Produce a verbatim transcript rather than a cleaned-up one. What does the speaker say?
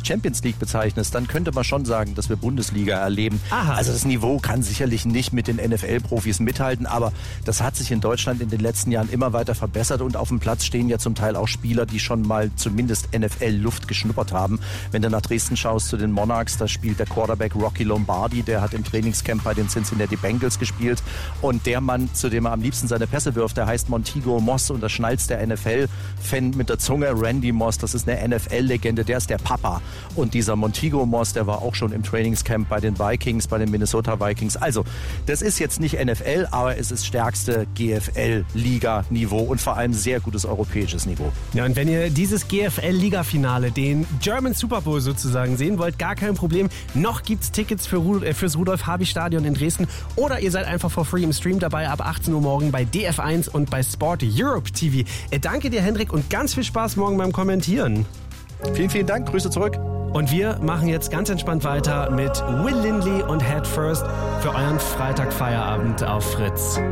Champions League bezeichnest, dann könnte man schon sagen, dass wir Bundesliga erleben. Aha. Also das Niveau kann sicherlich nicht mit den N F L-Profis mithalten, aber das hat sich in Deutschland in den letzten Jahren immer weiter verbessert und auf dem Platz stehen ja zum Teil auch Spieler, die schon mal zumindest N F L-Luft geschnuppert haben. Wenn du nach Dresden schaust zu den Monarchs, da spielt der Quarterback Rocky Lombardi, der hat im Trainingscamp bei den Cincinnati Bengals gespielt und der Mann, zu dem er am liebsten seine Pässe wirft, der heißt Montego Moss und das schnalzt der N F L-Fan mit der Zunge. Randy Moss, das ist eine N F L-Legende, der ist der Papa. Und dieser Montego Moss, der war auch schon im Trainingscamp bei den Vikings, bei den Minnesota Vikings. Also, das ist jetzt nicht N F L, aber es ist stärkste G F L-Liga-Niveau und vor allem sehr gutes europäisches Niveau. Ja, und wenn ihr dieses G F L-Liga-Finale, den German Super Bowl sozusagen sehen wollt, gar kein Problem. Noch gibt's Tickets für Ru- äh, fürs Rudolf-Habich-Stadion in Dresden oder ihr seid einfach for free im Stream dabei ab achtzehn Uhr morgen bei D F eins und bei Sport Europe T V. Äh, danke dir, Hendrik, und ganz viel Spaß morgen beim Kommentieren. Vielen, vielen Dank. Grüße zurück. Und wir machen jetzt ganz entspannt weiter mit Will Lindley und Head First für euren Freitag-Feierabend auf Fritz.